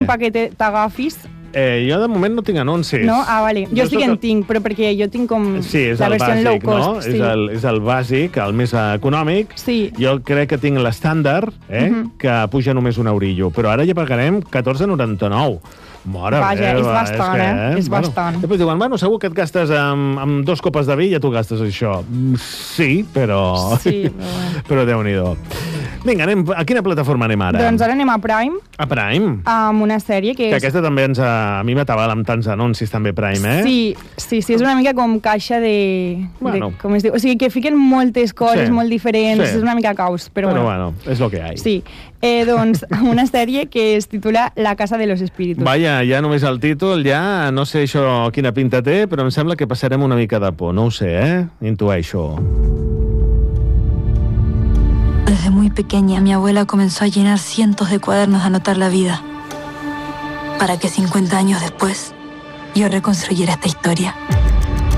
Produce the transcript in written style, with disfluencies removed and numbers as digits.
paquet t'agafis. Jo de moment no tinc anuncis. No? Ah, vale. Jo sí que en tinc, però perquè jo tinc com sí, la versió bàsic, low cost. No? Sí. És el bàsic, el més econòmic. Sí. Jo crec que tinc l'estàndard, que puja només un eurillo, però ara ja pagarem 14,99. Mare Vaja, meva, és bastant, és que, És bastant. Després diuen, bueno, segur que et gastes amb 2 copes de vi i ja tu gastes això. Sí, però... Sí, però bueno. Però Déu-n'hi-do. Vinga, a quina plataforma anem ara? Doncs ara anem a Prime. A Prime? Amb una sèrie que és... Que aquesta també a mi m'atabala amb tants anuncis, també, Prime, eh? Sí, és una mica com caixa de... Bueno. Com es diu? O sigui, que fiquen moltes coses molt diferents, sí. És una mica caos, però bueno, és lo que hi ha. Sí, doncs una sèrie que es titula La casa de los espíritus. Vaja, ja només el títol, ja no sé això quina pinta té, però em sembla que passarem una mica de por, no ho sé, Intueixo. Desde muy pequeña, mi abuela comenzó a llenar cientos de cuadernos de anotar la vida, para que 50 años después yo reconstruyera esta historia.